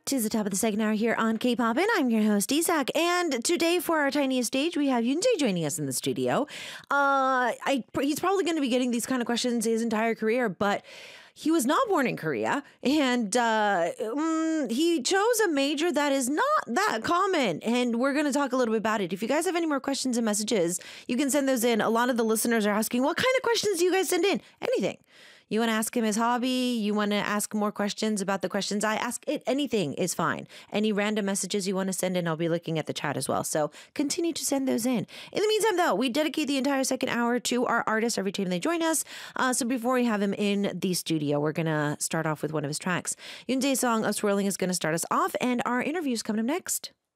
'Tis the top of the second hour here on K-Poppin'. I'm your host, Isak. And today for our tiniest stage, we have Yoonjae joining us in the studio. He's probably going to be getting these kind of questions his entire career, but he was not born in Korea, and he chose a major that is not that common, and we're going to talk a little bit about it. If you guys have any more questions and messages, you can send those in. A lot of the listeners are asking, what kind of questions do you guys send in? Anything. You want to ask him his hobby? You want to ask more questions about the questions I ask? Anything is fine. Any random messages you want to send in, I'll be looking at the chat as well. So continue to send those in. In the meantime, though, we dedicate the entire second hour to our artists every time they join us. So before we have him in the studio, we're going to start off with one of his tracks. Yoonjae's song, Swirling, is going to start us off, and our interview is coming up next.